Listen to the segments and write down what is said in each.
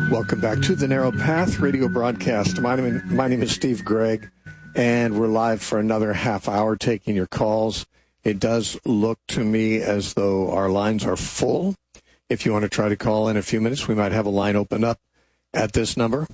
Welcome back to the Narrow Path radio broadcast. My name is Steve Gregg, and we're live for another half hour taking your calls. It does look to me as though our lines are full. If you want to try to call in a few minutes, we might have a line open up at this number,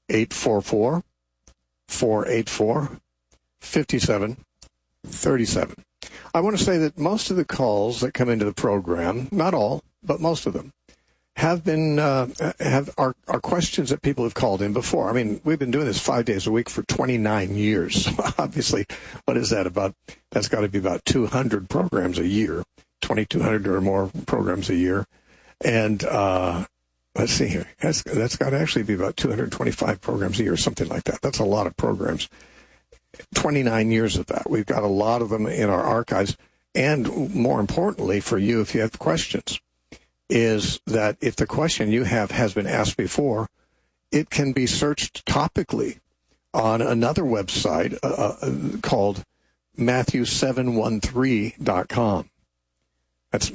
844-484-5737. I want to say that most of the calls that come into the program, not all, but most of them, have been are questions that people have called in before. I mean, we've been doing this 5 days a week for 29 years. Obviously, what is that about? That's got to be about 200 programs a year, 2,200 or more programs a year. And let's see here. That's got to actually be about 225 programs a year, something like that. That's a lot of programs. 29 years of that. We've got a lot of them in our archives. And more importantly for you, if you have questions, is that if the question you have has been asked before, it can be searched topically on another website called Matthew713.com. That's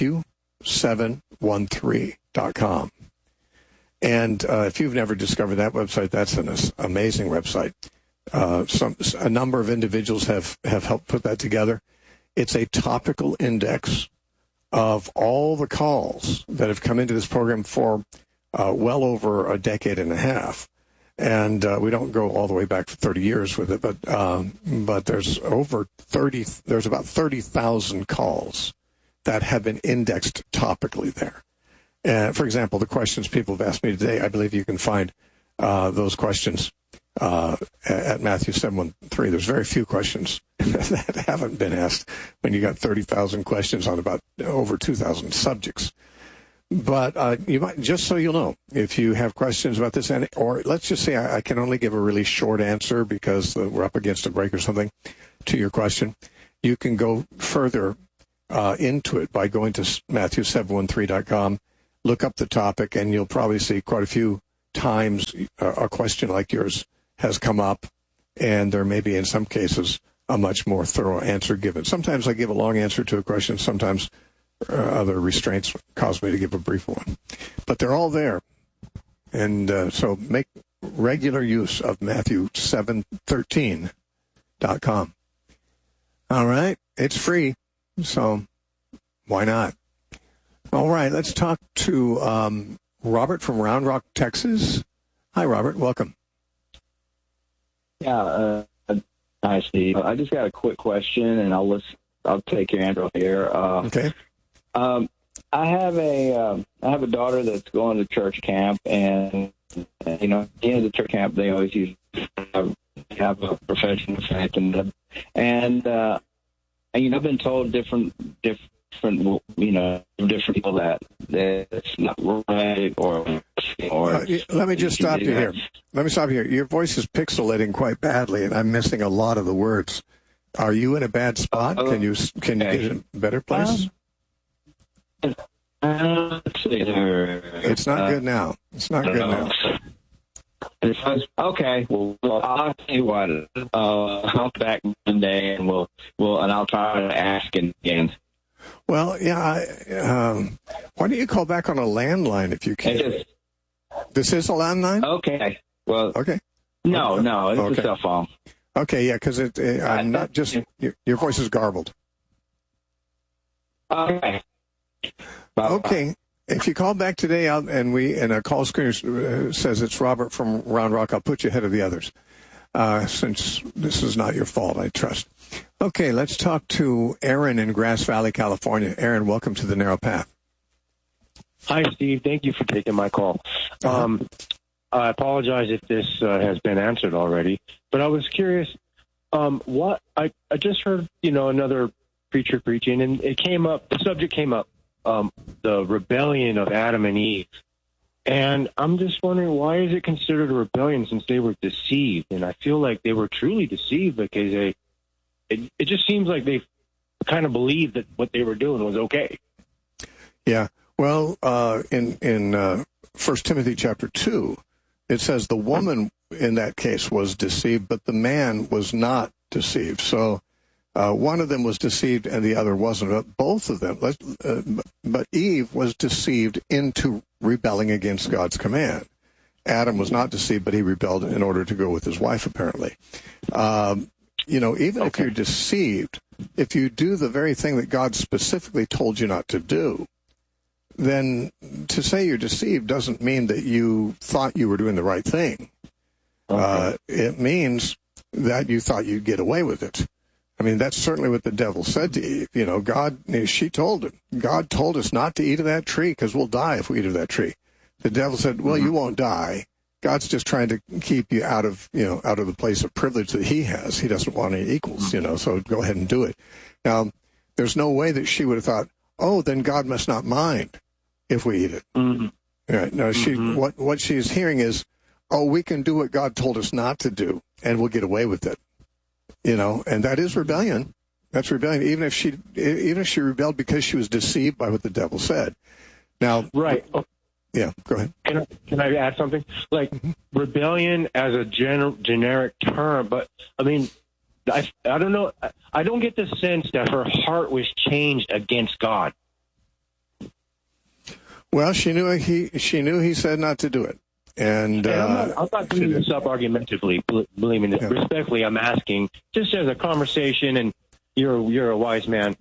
Matthew713.com. And if you've never discovered that website, that's an amazing website. A number of individuals have helped put that together. It's a topical index of all the calls that have come into this program for well over a decade and a half. And we don't go all the way back for 30 years with it, but there's about 30,000 calls that have been indexed topically there. For example, the questions people have asked me today, I believe you can find those questions at Matthew 713. There's very few questions that haven't been asked when you got 30,000 questions on about over 2,000 subjects. But you might, just so you'll know, if you have questions about this, or let's just say I can only give a really short answer because we're up against a break or something to your question, you can go further into it by going to Matthew713.com, look up the topic, and you'll probably see quite a few times a question like yours has come up, and there may be, in some cases, a much more thorough answer given. Sometimes I give a long answer to a question. Sometimes other restraints cause me to give a brief one. But they're all there. And so make regular use of Matthew713.com. All right. It's free, so why not? All right. Let's talk to Robert from Round Rock, Texas. Hi, Robert. Welcome. Yeah. Hi, Steve. I just got a quick question, and I'll take your answer here. Okay. I have a daughter that's going to church camp, and at the end of the church camp, they always have a profession of faith, and I've been told different people that it's not right or. Let me just stop you here. Let me stop you here. Your voice is pixelating quite badly, and I'm missing a lot of the words. Are you in a bad spot? Can you get in a better place? It's not good now. It's not good now. Okay. Well, I'll tell you what. I'll be back Monday, and I'll try to ask again. Well, yeah. Why don't you call back on a landline if you can? This is a landline? Okay. Well. Okay. No, it's a cell phone. Okay, yeah, because I'm not just your voice is garbled. Okay. Okay. If you call back today, and a call screener says it's Robert from Round Rock, I'll put you ahead of the others, since this is not your fault, I trust. Okay, let's talk to Aaron in Grass Valley, California. Aaron, welcome to the Narrow Path. Hi, Steve. Thank you for taking my call. I apologize if this has been answered already, but I was curious. I just heard another preacher preaching, and the subject came up, the rebellion of Adam and Eve. And I'm just wondering, why is it considered a rebellion since they were deceived? And I feel like they were truly deceived because it just seems like they kind of believed that what they were doing was okay. Yeah. Well, in 1 Timothy chapter 2, it says the woman in that case was deceived, but the man was not deceived. So one of them was deceived and the other wasn't. But both of them, but Eve was deceived into rebelling against God's command. Adam was not deceived, but he rebelled in order to go with his wife, apparently. Even if you're deceived, if you do the very thing that God specifically told you not to do, then to say you're deceived doesn't mean that you thought you were doing the right thing. Okay. It means that you thought you'd get away with it. I mean, that's certainly what the devil said to Eve. She told him, God told us not to eat of that tree because we'll die if we eat of that tree. The devil said, well, you won't die. God's just trying to keep you out of the place of privilege that he has. He doesn't want any equals, so go ahead and do it. Now, there's no way that she would have thought, oh, then God must not mind if we eat it. Mm-hmm. Right. No, what she's hearing is, oh, we can do what God told us not to do, and we'll get away with it. And that is rebellion. That's rebellion, even if she rebelled because she was deceived by what the devil said. Now, right. Yeah, go ahead. Can I add something? Like rebellion as a generic term, but I mean, I don't know. I don't get the sense that her heart was changed against God. Well, she knew he said not to do it, and I'm not doing this up argumentatively. Believe me, respectfully, I'm asking just as a conversation, and you're a wise man,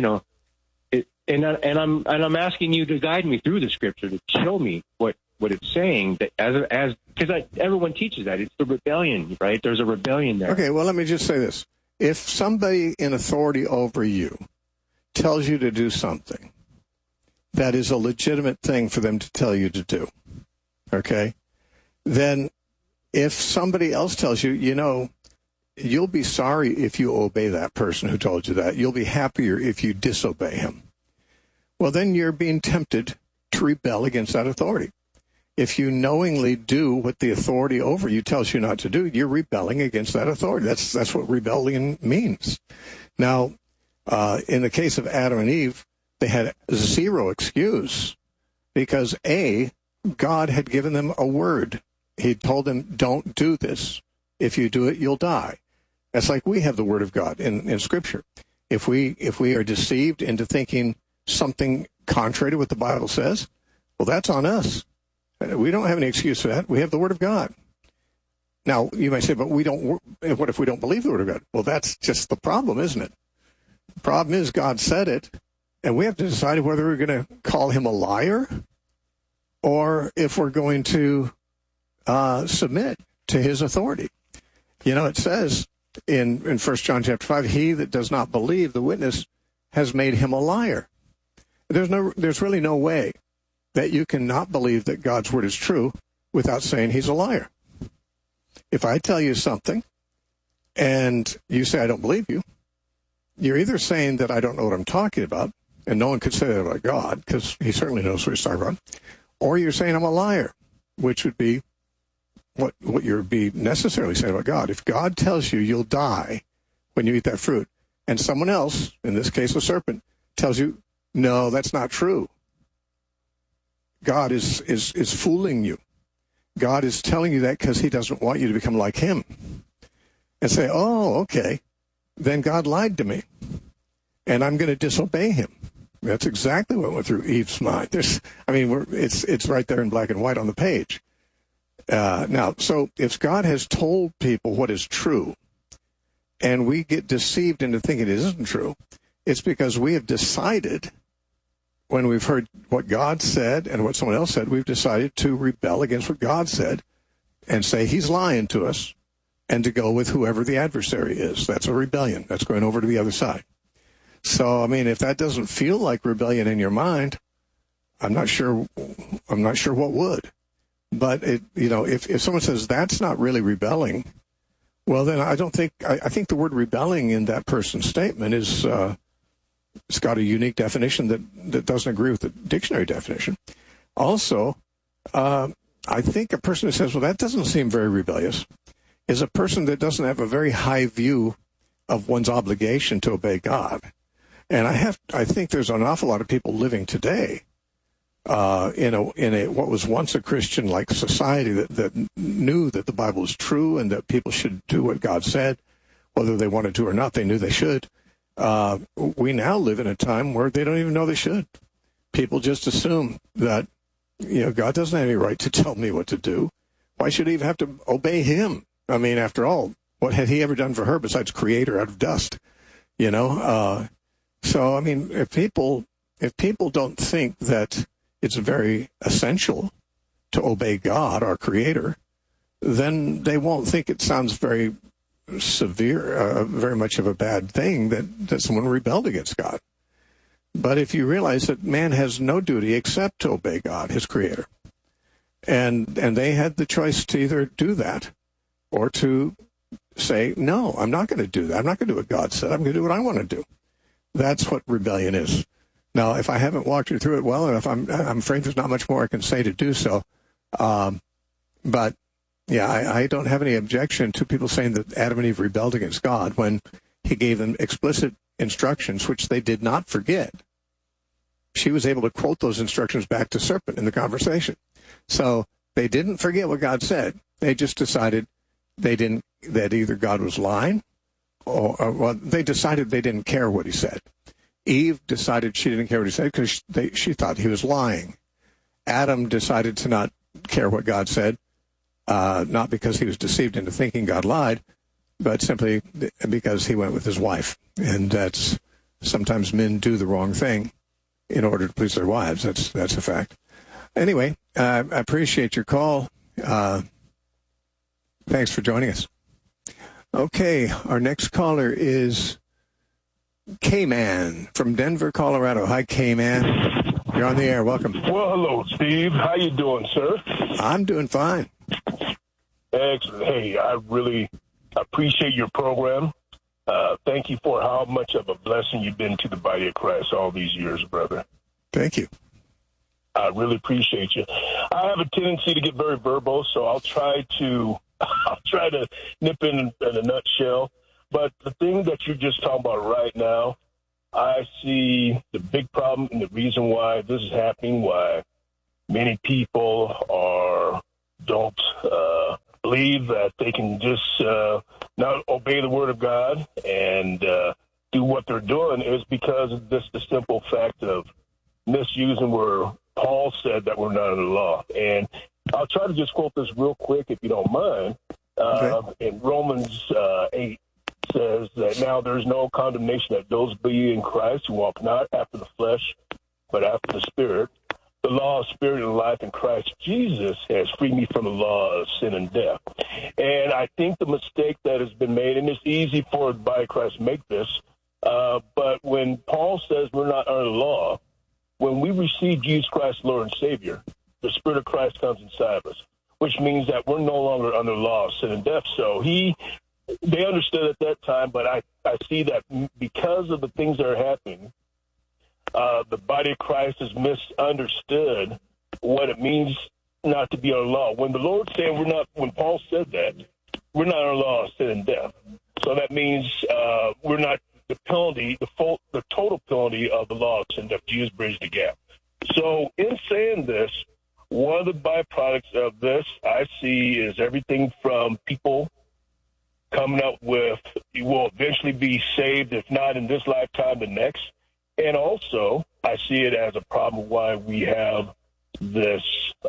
And I'm asking you to guide me through the scripture to show me what it's saying, that as because everyone teaches that it's the rebellion, right? There's a rebellion there. Okay, well, let me just say this: if somebody in authority over you tells you to do something, that is a legitimate thing for them to tell you to do. Okay, then if somebody else tells you, you'll be sorry if you obey that person who told you that. You'll be happier if you disobey him. Well, then you're being tempted to rebel against that authority. If you knowingly do what the authority over you tells you not to do, you're rebelling against that authority. That's what rebellion means. Now, in the case of Adam and Eve, they had zero excuse because, A, God had given them a word. He told them, don't do this. If you do it, you'll die. That's like we have the word of God in Scripture. If we are deceived into thinking something contrary to what the Bible says, well, that's on us. We don't have any excuse for that. We have the Word of God. Now, you may say, but what if we don't believe the Word of God? Well, that's just the problem, isn't it? The problem is God said it, and we have to decide whether we're going to call him a liar or if we're going to submit to his authority. It says in 1 John chapter 5, he that does not believe the witness has made him a liar. There's really no way that you cannot believe that God's word is true without saying he's a liar. If I tell you something and you say I don't believe you, you're either saying that I don't know what I'm talking about, and no one could say that about God because he certainly knows what he's talking about, or you're saying I'm a liar, which would be what you'd be necessarily saying about God. If God tells you you'll die when you eat that fruit, and someone else, in this case a serpent, tells you, no, that's not true. God is fooling you. God is telling you that because he doesn't want you to become like him. And say, oh, okay, then God lied to me, and I'm going to disobey him. That's exactly what went through Eve's mind. It's right there in black and white on the page. Now, so if God has told people what is true, and we get deceived into thinking it isn't true, it's because we have decided, when we've heard what God said and what someone else said, we've decided to rebel against what God said and say he's lying to us and to go with whoever the adversary is. That's a rebellion. That's going over to the other side. So, if that doesn't feel like rebellion in your mind, I'm not sure what would. But if someone says that's not really rebelling, well, then I think the word rebelling in that person's statement is it's got a unique definition that doesn't agree with the dictionary definition. Also, I think a person who says, well, that doesn't seem very rebellious, is a person that doesn't have a very high view of one's obligation to obey God. And I think there's an awful lot of people living today in a what was once a Christian-like society that knew that the Bible is true and that people should do what God said, whether they wanted to or not. They knew they should. We now live in a time where they don't even know they should. People just assume that God doesn't have any right to tell me what to do. why should Eve have to obey him? I mean, after all, what had he ever done for her besides create her out of dust? You know? So, I mean, if people don't think that it's very essential to obey God, our Creator, then they won't think it sounds very severe, very much of a bad thing that someone rebelled against God. But if you realize that man has no duty except to obey God, his Creator, and they had the choice to either do that or to say, no, I'm not going to do that. I'm not going to do what God said. I'm going to do what I want to do. That's what rebellion is. Now, if I haven't walked you through it well enough, I'm afraid there's not much more I can say to do so. But, yeah, I don't have any objection to people saying that Adam and Eve rebelled against God when he gave them explicit instructions, which they did not forget. She was able to quote those instructions back to serpent in the conversation. So they didn't forget what God said. They just decided that either God was lying or they decided they didn't care what he said. Eve decided she didn't care what he said because she thought he was lying. Adam decided to not care what God said, not because he was deceived into thinking God lied, but simply because he went with his wife. And that's sometimes men do the wrong thing in order to please their wives. That's a fact. Anyway, I appreciate your call. Thanks for joining us. Okay, our next caller is K-Man from Denver, Colorado. Hi, K-Man. You're on the air. Welcome. Well, hello, Steve. How you doing, sir? I'm doing fine. Excellent. Hey, I really appreciate your program. Thank you for how much of a blessing you've been to the body of Christ all these years, brother. Thank you. I really appreciate you. I have a tendency to get very verbal, so I'll try to nip in a nutshell. But the thing that you're just talking about right now, I see the big problem and the reason why this is happening, why many people don't believe that they can just not obey the word of God and do what they're doing is because of the simple fact of misusing where Paul said that we're not under the law. And I'll try to just quote this real quick, if you don't mind. Okay. In Romans 8 says that now there's no condemnation that those be in Christ who walk not after the flesh, but after the Spirit. The law of spirit and life in Christ Jesus has freed me from the law of sin and death. And I think the mistake that has been made, and it's easy for the body of Christ to make this, but when Paul says we're not under the law, when we receive Jesus Christ, Lord and Savior, the Spirit of Christ comes inside of us, which means that we're no longer under the law of sin and death. So they understood at that time, but I see that because of the things that are happening, the body of Christ has misunderstood what it means not to be under law. When the Lord said when Paul said that, we're not under law of sin and death. So that means we're not the penalty, the total penalty of the law of sin and death. Jesus bridged the gap. So in saying this, one of the byproducts of this I see is everything from people coming up with, you will eventually be saved, if not in this lifetime, the next. And also, I see it as a problem why we have this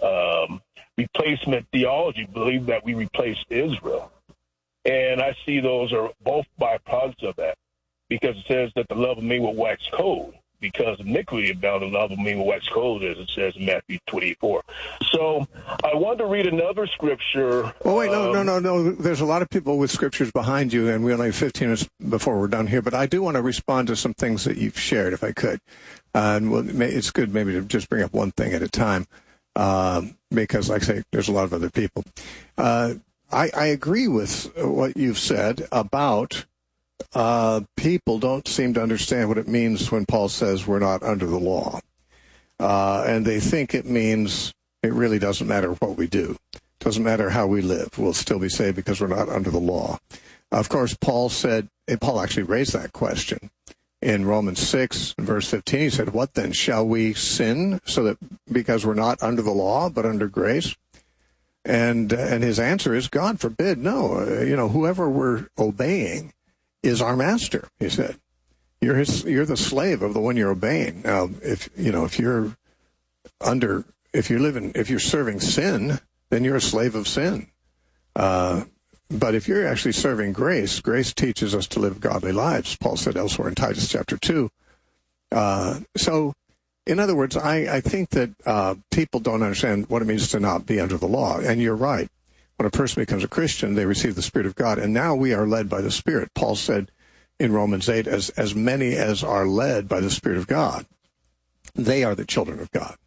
replacement theology, believe that we replaced Israel. And I see those are both byproducts of that, because it says that the love of many will wax cold, because iniquity abound, the love of many will wax cold, as it says in Matthew 24. So I wanted to read another scripture. Oh, wait, no. There's a lot of people with scriptures behind you, and we only have 15 minutes before we're done here. But I do want to respond to some things that you've shared, if I could. It's good maybe to just bring up one thing at a time, because, like I say, there's a lot of other people. I agree with what you've said about people don't seem to understand what it means when Paul says we're not under the law. And they think it means it really doesn't matter what we do. It doesn't matter how we live. We'll still be saved because we're not under the law. Of course, Paul actually raised that question. In Romans 6, verse 15, he said, what then? Shall we sin so that because we're not under the law but under grace? And his answer is, God forbid, no. Whoever we're obeying is our master, he said. You're the slave of the one you're obeying. Now, if you're serving sin, then you're a slave of sin. But if you're actually serving grace, grace teaches us to live godly lives, Paul said elsewhere in Titus chapter 2. So, in other words, I think that people don't understand what it means to not be under the law. And you're right. When a person becomes a Christian, they receive the Spirit of God. And now we are led by the Spirit. Paul said in Romans 8, as many as are led by the Spirit of God, they are the children of God.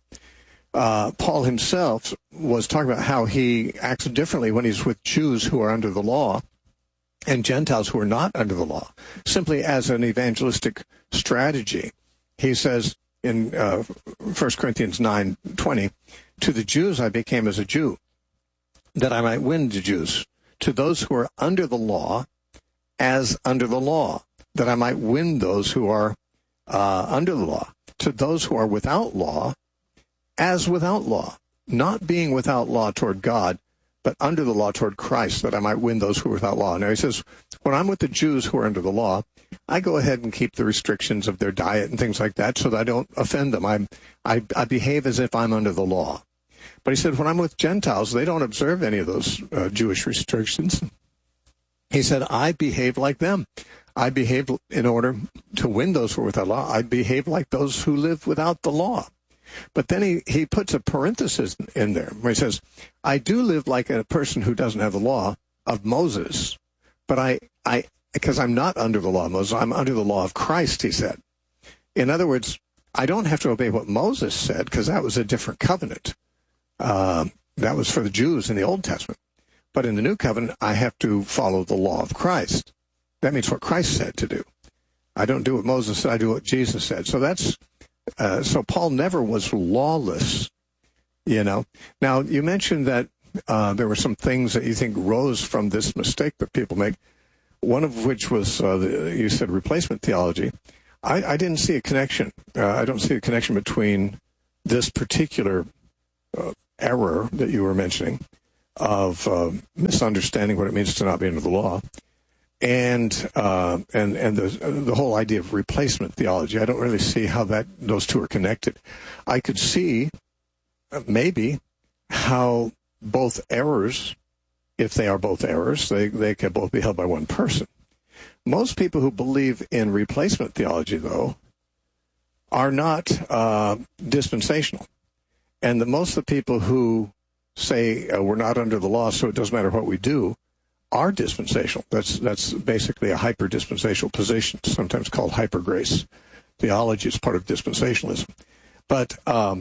Paul himself was talking about how he acts differently when he's with Jews who are under the law and Gentiles who are not under the law, simply as an evangelistic strategy. He says in 1 Corinthians 9:20, to the Jews I became as a Jew, that I might win the Jews. To those who are under the law, as under the law, that I might win those who are under the law. To those who are without law, as without law, not being without law toward God, but under the law toward Christ, that I might win those who are without law. Now he says, when I'm with the Jews who are under the law, I go ahead and keep the restrictions of their diet and things like that so that I don't offend them. I behave as if I'm under the law. But he said, when I'm with Gentiles, they don't observe any of those Jewish restrictions. He said, I behave like them. I behave in order to win those who are without law. I behave like those who live without the law. But then he puts a parenthesis in there where he says, I do live like a person who doesn't have the law of Moses, but because I'm not under the law of Moses, I'm under the law of Christ, he said. In other words, I don't have to obey what Moses said because that was a different covenant. That was for the Jews in the Old Testament. But in the New Covenant, I have to follow the law of Christ. That means what Christ said to do. I don't do what Moses said, I do what Jesus said. So so Paul never was lawless, you know. Now, you mentioned that there were some things that you think rose from this mistake that people make, one of which was, you said, replacement theology. I didn't see a connection. I don't see a connection between this particular error that you were mentioning of misunderstanding what it means to not be under the law and the whole idea of replacement theology. I don't really see how those two are connected. I could see maybe how both errors, if they are both errors, they can both be held by one person. Most people who believe in replacement theology, though, are not dispensational. And most of the people who say we're not under the law, so it doesn't matter what we do, are dispensational. That's basically a hyper-dispensational position, sometimes called hyper-grace theology. Is part of dispensationalism. But,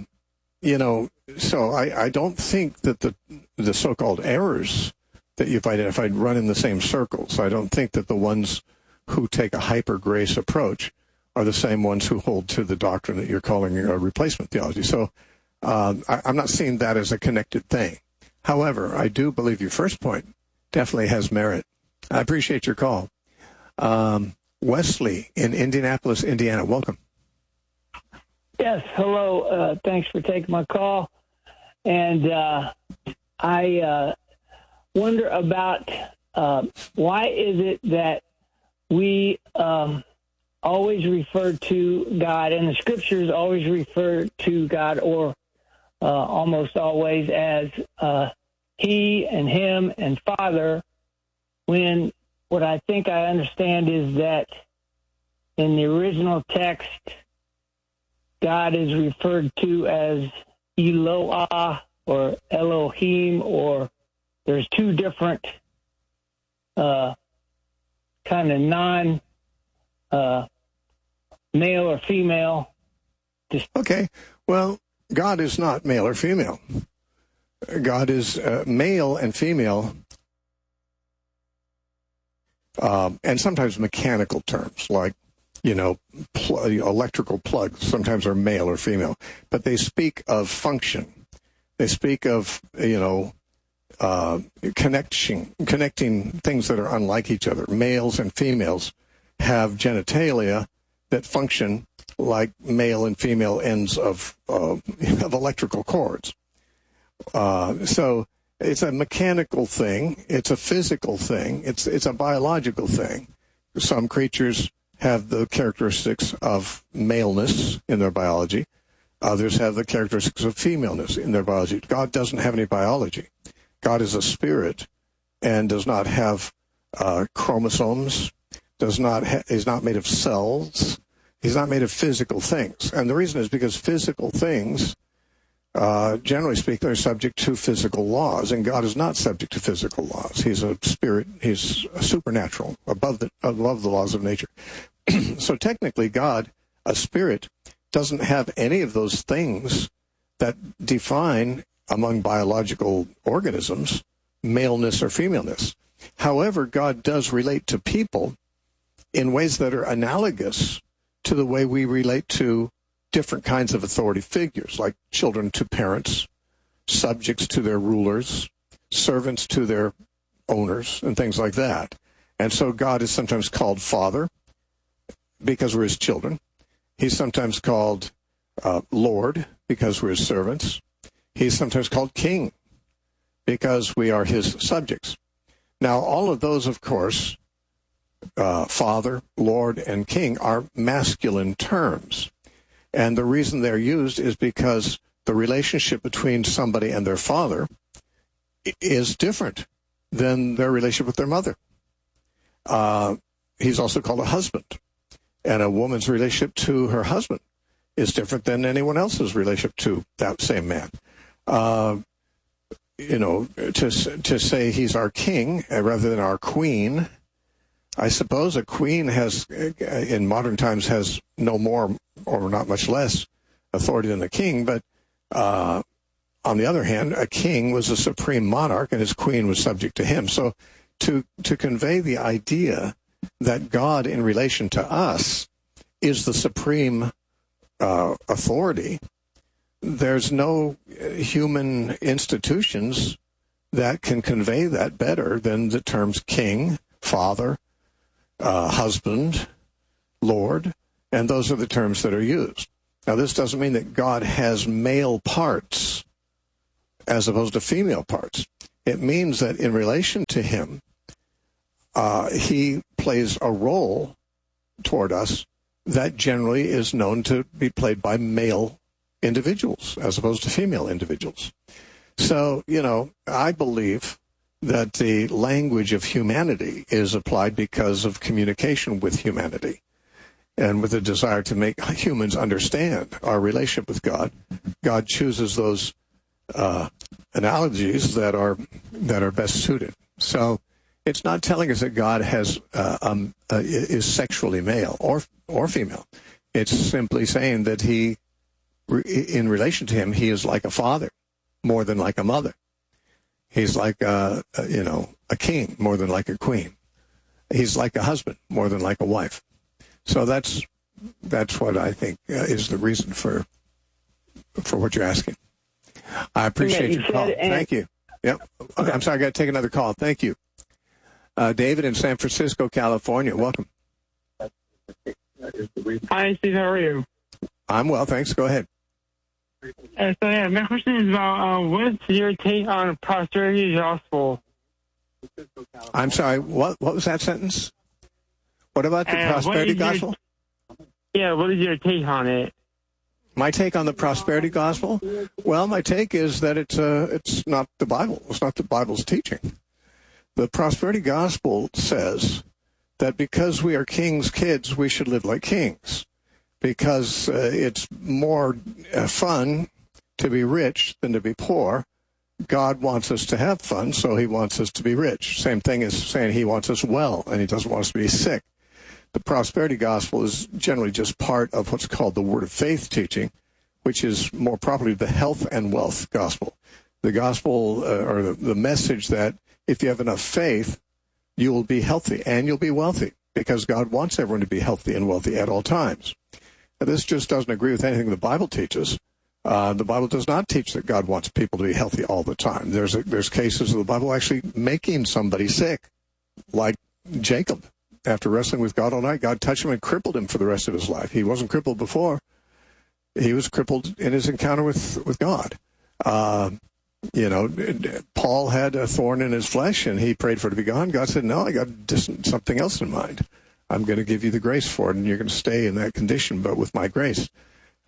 so I don't think that the so-called errors that you've identified run in the same circles. I don't think that the ones who take a hyper-grace approach are the same ones who hold to the doctrine that you're calling replacement theology. So I'm not seeing that as a connected thing. However, I do believe your first point definitely has merit. I appreciate your call. Wesley in Indianapolis, Indiana. Welcome. Yes, hello. Thanks for taking my call. And I wonder about why is it that we always refer to God, and the scriptures always refer to God, or almost always, as he and him and Father, when what I think I understand is that in the original text, God is referred to as Eloah or Elohim, or there's two different kind of male or female. Okay. Well, God is not male or female. God is male and female, and sometimes mechanical terms like, electrical plugs sometimes are male or female, but they speak of function. They speak of, connecting things that are unlike each other. Males and females have genitalia that function like male and female ends of electrical cords. So it's a mechanical thing. It's a physical thing. It's a biological thing. Some creatures have the characteristics of maleness in their biology. Others have the characteristics of femaleness in their biology. God doesn't have any biology. God is a spirit and does not have chromosomes, is not made of cells. He's not made of physical things. And the reason is because physical things, generally speaking, are subject to physical laws, and God is not subject to physical laws. He's a spirit. He's supernatural, above the laws of nature. So technically, God, a spirit, doesn't have any of those things that define, among biological organisms, maleness or femaleness. However, God does relate to people in ways that are analogous to the way we relate to different kinds of authority figures, like children to parents, subjects to their rulers, servants to their owners, and things like that. And so God is sometimes called Father because we're his children. He's sometimes called Lord because we're his servants. He's sometimes called King because we are his subjects. Now, all of those, of course, Father, Lord, and King are masculine terms. And the reason they're used is because the relationship between somebody and their father is different than their relationship with their mother. He's also called a husband. And a woman's relationship to her husband is different than anyone else's relationship to that same man. To say he's our king rather than our queen, I suppose a queen has, in modern times, has no more or not much less authority than the king. But on the other hand, a king was a supreme monarch and his queen was subject to him. So to convey the idea that God in relation to us is the supreme authority, there's no human institutions that can convey that better than the terms king, father, husband, Lord, and those are the terms that are used. Now, this doesn't mean that God has male parts as opposed to female parts. It means that in relation to him, he plays a role toward us that generally is known to be played by male individuals as opposed to female individuals. So, I believe that the language of humanity is applied because of communication with humanity and with a desire to make humans understand our relationship with God. God chooses those analogies that are best suited. So it's not telling us that God is sexually male or female. It's simply saying that he, in relation to him, he is like a father more than like a mother. He's like a king more than like a queen. He's like a husband more than like a wife. So that's what I think is the reason for what you're asking. I appreciate your call. Thank you. Yep. I'm sorry, I got to take another call. Thank you. David in San Francisco, California. Welcome. Hi, Steve. How are you? I'm well, thanks. Go ahead. My question is about what's your take on prosperity gospel? I'm sorry, what was that sentence? What about the prosperity gospel? What is your take on it? My take on the prosperity gospel? Well, my take is that it's not the Bible. It's not the Bible's teaching. The prosperity gospel says that because we are king's kids, we should live like kings. Because it's more fun to be rich than to be poor. God wants us to have fun, so he wants us to be rich. Same thing as saying he wants us well, and he doesn't want us to be sick. The prosperity gospel is generally just part of what's called the word of faith teaching, which is more properly the health and wealth gospel. The gospel, or the message that if you have enough faith, you will be healthy and you'll be wealthy, because God wants everyone to be healthy and wealthy at all times. Now, this just doesn't agree with anything the Bible teaches. The Bible does not teach that God wants people to be healthy all the time. There's cases of the Bible actually making somebody sick, like Jacob. After wrestling with God all night, God touched him and crippled him for the rest of his life. He wasn't crippled before. He was crippled in his encounter with God. Paul had a thorn in his flesh, and he prayed for it to be gone. God said, no, I got something else in mind. I'm going to give you the grace for it, and you're going to stay in that condition, but with my grace.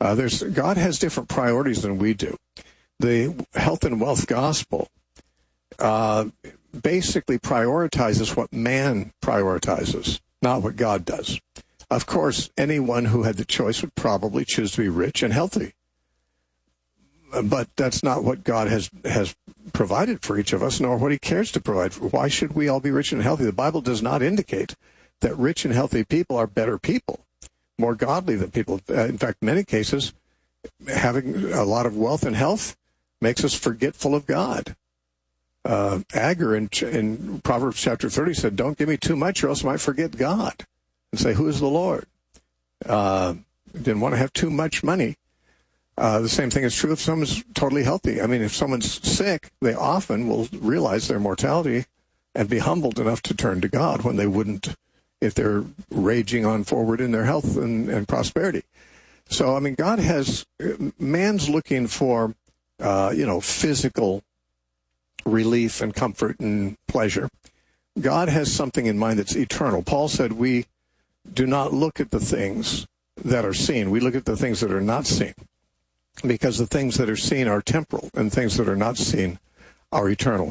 God has different priorities than we do. The health and wealth gospel basically prioritizes what man prioritizes, not what God does. Of course, anyone who had the choice would probably choose to be rich and healthy. But that's not what God has provided for each of us, nor what he cares to provide for. Why should we all be rich and healthy? The Bible does not indicate that rich and healthy people are better people, more godly than people. In fact, in many cases, having a lot of wealth and health makes us forgetful of God. Agur in Proverbs chapter 30 said, don't give me too much or else I might forget God and say, who is the Lord? Didn't want to have too much money. The same thing is true if someone's totally healthy. I mean, if someone's sick, they often will realize their mortality and be humbled enough to turn to God when they wouldn't if they're raging on forward in their health and prosperity. So, I mean, man's looking for, physical relief and comfort and pleasure. God has something in mind that's eternal. Paul said we do not look at the things that are seen. We look at the things that are not seen, because the things that are seen are temporal and things that are not seen are eternal.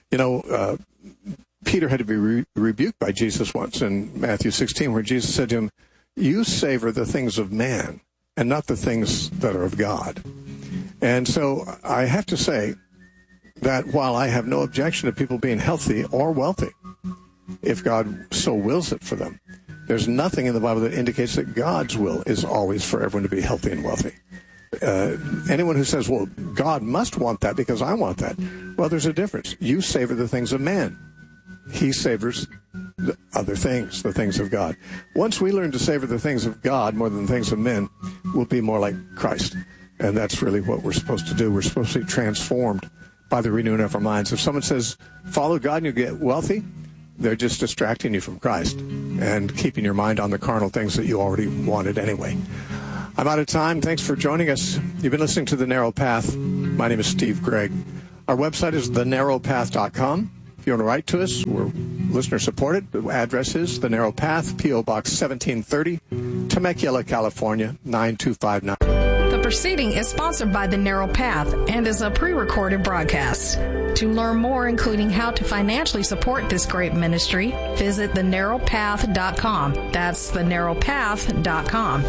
Peter had to be rebuked by Jesus once in Matthew 16, where Jesus said to him, you savor the things of man and not the things that are of God. And so I have to say that while I have no objection to people being healthy or wealthy, if God so wills it for them, there's nothing in the Bible that indicates that God's will is always for everyone to be healthy and wealthy. Anyone who says, well, God must want that because I want that, well, there's a difference. You savor the things of man. He savors the other things, the things of God. Once we learn to savor the things of God more than the things of men, we'll be more like Christ. And that's really what we're supposed to do. We're supposed to be transformed by the renewing of our minds. If someone says, follow God and you get wealthy, they're just distracting you from Christ and keeping your mind on the carnal things that you already wanted anyway. I'm out of time. Thanks for joining us. You've been listening to The Narrow Path. My name is Steve Gregg. Our website is thenarrowpath.com. If you want to write to us, we're listener-supported. The address is The Narrow Path, P.O. Box 1730, Temecula, California, 92559. The proceeding is sponsored by The Narrow Path and is a pre-recorded broadcast. To learn more, including how to financially support this great ministry, visit thenarrowpath.com. That's thenarrowpath.com.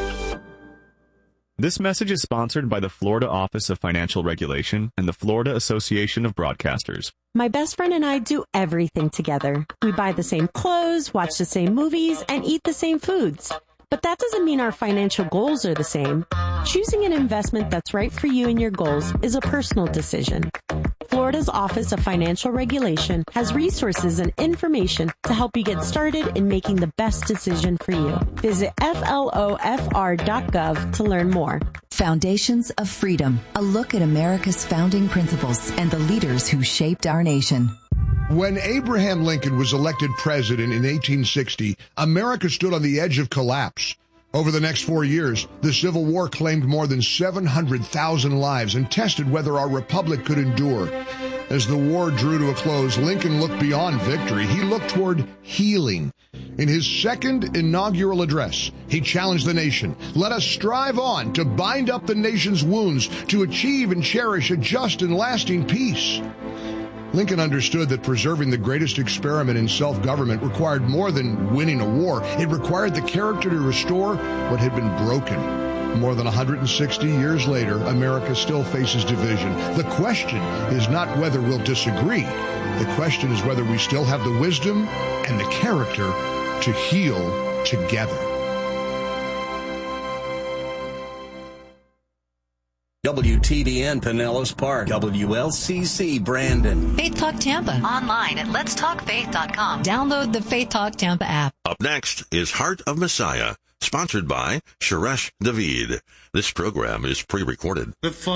This message is sponsored by the Florida Office of Financial Regulation and the Florida Association of Broadcasters. My best friend and I do everything together. We buy the same clothes, watch the same movies, and eat the same foods. But that doesn't mean our financial goals are the same. Choosing an investment that's right for you and your goals is a personal decision. Florida's Office of Financial Regulation has resources and information to help you get started in making the best decision for you. Visit flofr.gov to learn more. Foundations of Freedom, a look at America's founding principles and the leaders who shaped our nation. When Abraham Lincoln was elected president in 1860, America stood on the edge of collapse. Over the next 4 years, the Civil War claimed more than 700,000 lives and tested whether our republic could endure. As the war drew to a close, Lincoln looked beyond victory. He looked toward healing. In his second inaugural address, he challenged the nation. Let us strive on to bind up the nation's wounds, to achieve and cherish a just and lasting peace. Lincoln understood that preserving the greatest experiment in self-government required more than winning a war. It required the character to restore what had been broken. More than 160 years later, America still faces division. The question is not whether we'll disagree. The question is whether we still have the wisdom and the character to heal together. WTBN Pinellas Park, WLCC Brandon. Faith Talk Tampa. Online at letstalkfaith.com. Download the Faith Talk Tampa app. Up next is Heart of Messiah, sponsored by Sharesh David. This program is pre-recorded.